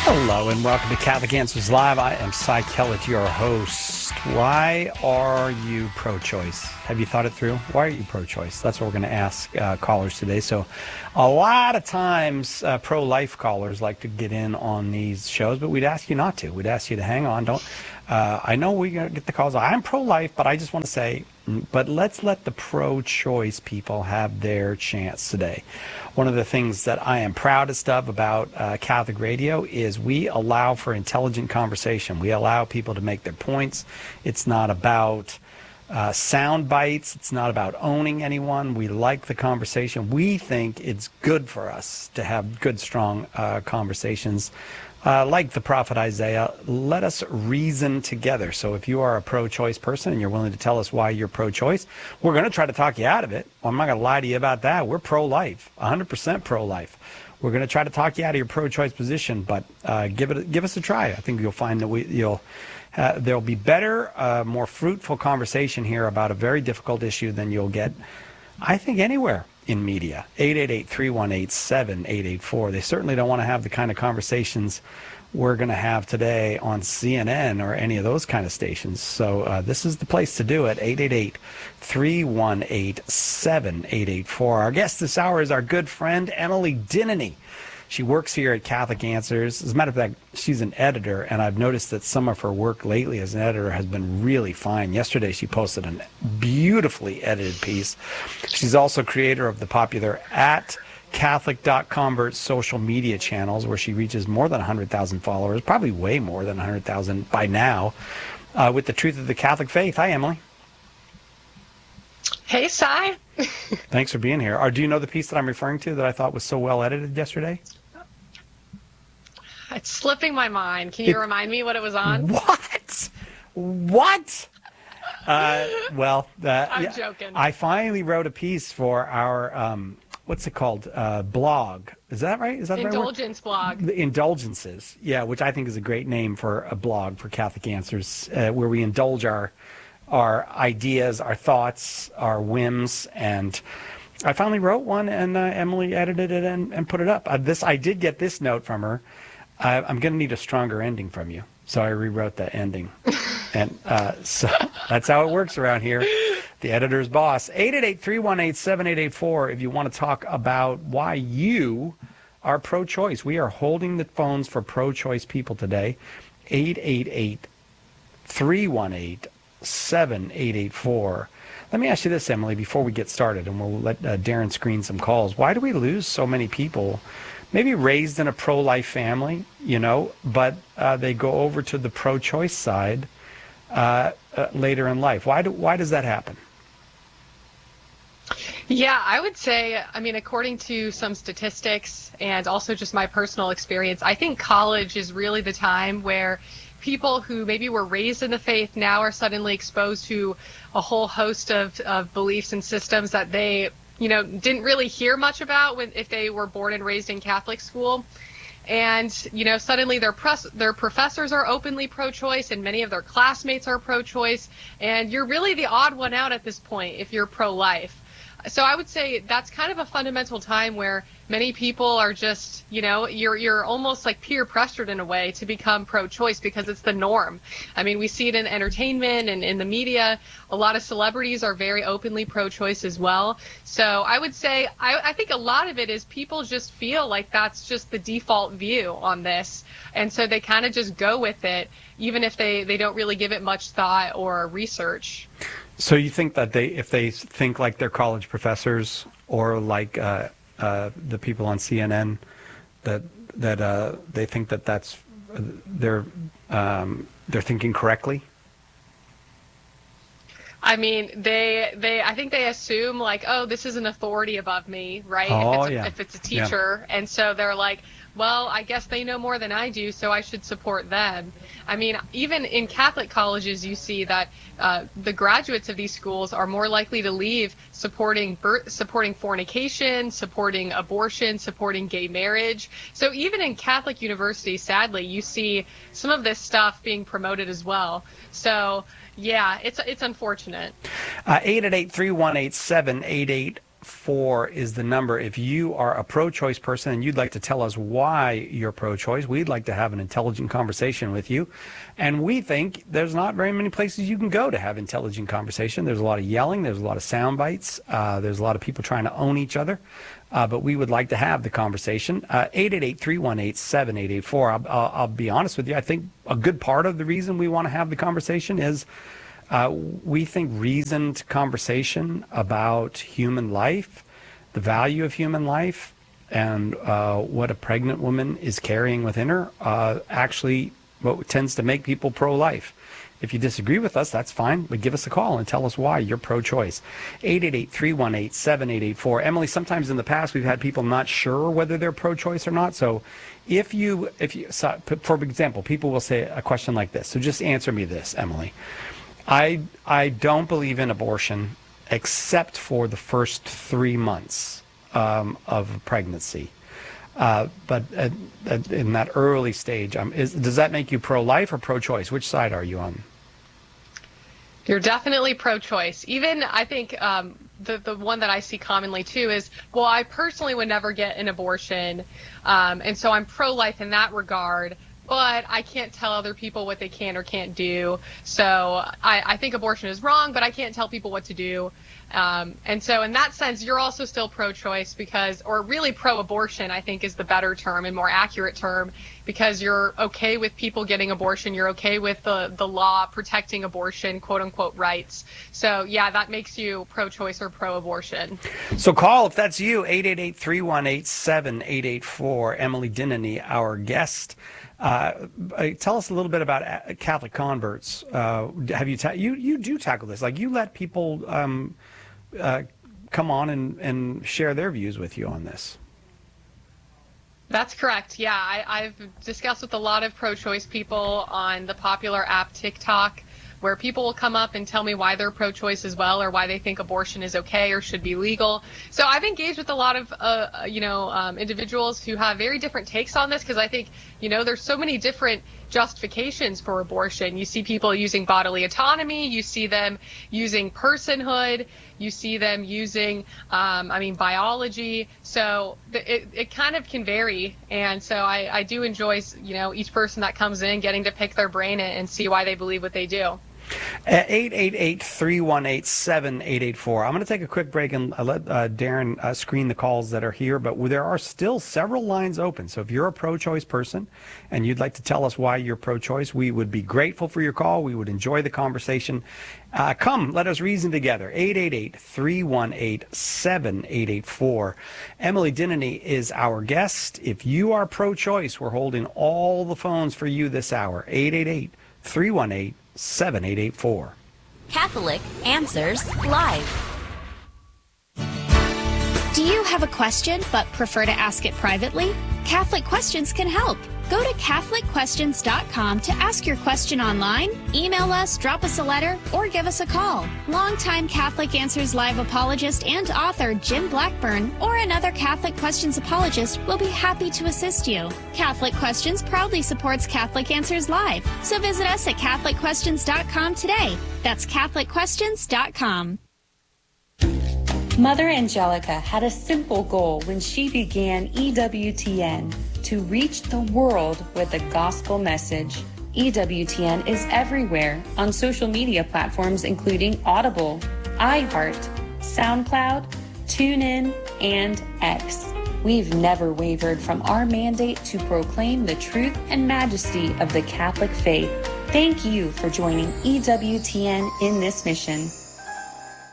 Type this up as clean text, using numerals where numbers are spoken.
Hello and welcome to Catholic Answers Live. I am Cy Kellett, your host. Why are you pro-choice? Have you thought it through? Why are you pro-choice? That's what we're going to ask callers today. So a lot of times pro-life callers like to get in on these shows, but we'd ask you not to. We'd ask you to hang on. Don't. I know we're going to get the calls. I'm pro-life, but I just want to say, but let's let the pro-choice people have their chance today. One of the things that I am proudest of about Catholic Radio is we allow for intelligent conversation. We allow people to make their points. It's not about sound bites. It's not about owning anyone. We like the conversation. We think it's good for us to have good, strong conversations. Like the prophet Isaiah, let us reason together. So if you are a pro-choice person and you're willing to tell us why you're pro-choice, we're going to try to talk you out of it. Well, I'm not going to lie to you about that. We're pro-life, 100% pro-life. We're going to try to talk you out of your pro-choice position, but give us a try. I think you'll find that there'll be better, more fruitful conversation here about a very difficult issue than you'll get, I think, anywhere in media. 888-318-7884. They certainly don't want to have the kind of conversations we're going to have today on CNN or any of those kind of stations. So this is the place to do it. 888-318-7884. Our guest this hour is our good friend Emily Dinany. She works here at Catholic Answers. As a matter of fact, she's an editor, and I've noticed that some of her work lately as an editor has been really fine. Yesterday, she posted a beautifully edited piece. She's also creator of the popular at Catholic.convert social media channels, where she reaches more than 100,000 followers, probably way more than 100,000 by now, with the truth of the Catholic faith. Hi, Emily. Hey, Cy. Thanks for being here. Do you know the piece that I'm referring to that I thought was so well edited yesterday? It's slipping my mind. Can you remind me what it was on? What? I'm joking. I finally wrote a piece for our, what's it called? Blog. Is that right? Is that the right word? Indulgence blog. The Indulgences. Yeah, which I think is a great name for a blog for Catholic Answers, where we indulge our ideas, our thoughts, our whims, and I finally wrote one, and Emily edited it and put it up. I did get this note from her. I'm going to need a stronger ending from you, so I rewrote that ending, and so that's how it works around here. The editor's boss. 888-318-7884 if you want to talk about why you are pro-choice. We are holding the phones for pro-choice people today. 888-318-7884. Let me ask you this, Emily, before we get started, and we'll let Darren screen some calls. Why do we lose so many people, maybe raised in a pro-life family, but they go over to the pro-choice side later in life? Why does that happen? Yeah, I would say, according to some statistics and also just my personal experience, I think college is really the time where people who maybe were raised in the faith now are suddenly exposed to a whole host of beliefs and systems that they, didn't really hear much about if they were born and raised in Catholic school. And, suddenly their professors are openly pro-choice and many of their classmates are pro-choice. And you're really the odd one out at this point if you're pro-life. So I would say that's kind of a fundamental time where many people are just, you're almost like peer pressured in a way to become pro-choice because it's the norm. We see it in entertainment and in the media. A lot of celebrities are very openly pro-choice as well. So I would say, I think a lot of it is people just feel like that's just the default view on this. And so they kind of just go with it, even if they don't really give it much thought or research. So you think that if they think like their college professors or like the people on CNN, that they think that's they're thinking correctly? I think they assume like, oh, this is an authority above me, right? Oh, if it's a teacher, yeah. And so they're like, well, I guess they know more than I do, so I should support them. Even in Catholic colleges, you see that the graduates of these schools are more likely to leave supporting fornication, supporting abortion, supporting gay marriage. So even in Catholic universities, sadly, you see some of this stuff being promoted as well. So yeah, it's unfortunate. 888-318-7884. 888-318-7884 is the number. If you are a pro-choice person and you'd like to tell us why you're pro-choice, we'd like to have an intelligent conversation with you. And we think there's not very many places you can go to have intelligent conversation. There's a lot of yelling. There's a lot of sound bites. There's a lot of people trying to own each other. But we would like to have the conversation. 888-318-7884. I'll be honest with you. I think a good part of the reason we want to have the conversation is we think reasoned conversation about human life, the value of human life, and what a pregnant woman is carrying within her actually what tends to make people pro-life. If you disagree with us, that's fine, but give us a call and tell us why you're pro-choice. 888-318-7884. Emily, sometimes in the past we've had people not sure whether they're pro-choice or not. So if you, for example, people will say a question like this. So just answer me this, Emily. I don't believe in abortion except for the first 3 months of pregnancy. But in that early stage, does that make you pro-life or pro-choice? Which side are you on? You're definitely pro-choice. Even I think the one that I see commonly too is, well, I personally would never get an abortion, and so I'm pro-life in that regard. But I can't tell other people what they can or can't do. So I think abortion is wrong, but I can't tell people what to do. And so in that sense, you're also still pro-choice because, or really pro-abortion, I think is the better term and more accurate term, because you're okay with people getting abortion. You're okay with the law protecting abortion, quote unquote, rights. So yeah, that makes you pro-choice or pro-abortion. So call if that's you, 888-318-7884. Emily Dinany, our guest. Tell us a little bit about Catholic converts. Have you do tackle this? Like you let people come on and share their views with you on this. That's correct. Yeah, I've discussed with a lot of pro-choice people on the popular app TikTok, where people will come up and tell me why they're pro-choice as well, or why they think abortion is okay or should be legal. So I've engaged with a lot of, individuals who have very different takes on this, because I think, there's so many different justifications for abortion. You see people using bodily autonomy, you see them using personhood, you see them using, biology. So it kind of can vary. And so I do enjoy, each person that comes in getting to pick their brain and see why they believe what they do. 888-318-7884. I'm going to take a quick break and let Darren screen the calls that are here, but there are still several lines open. So if you're a pro-choice person and you'd like to tell us why you're pro-choice, we would be grateful for your call. We would enjoy the conversation. Come, let us reason together. 888-318-7884. Emily Dinany is our guest. If you are pro-choice, we're holding all the phones for you this hour. 888-318-7884. Catholic Answers Live. Do you have a question but prefer to ask it privately? Catholic Questions can help. Go to CatholicQuestions.com to ask your question online, email us, drop us a letter, or give us a call. Longtime Catholic Answers Live apologist and author Jim Blackburn or another Catholic Questions apologist will be happy to assist you. Catholic Questions proudly supports Catholic Answers Live, so visit us at CatholicQuestions.com today. That's CatholicQuestions.com. Mother Angelica had a simple goal when she began EWTN: to reach the world with a gospel message. EWTN is everywhere on social media platforms including Audible, iHeart, SoundCloud, TuneIn, and X. We've never wavered from our mandate to proclaim the truth and majesty of the Catholic faith. Thank you for joining EWTN in this mission.